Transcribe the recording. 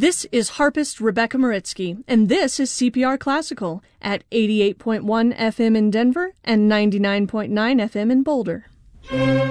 This is harpist Rebecca Maritsky, and this is CPR Classical at 88.1 FM in Denver and 99.9 FM in Boulder.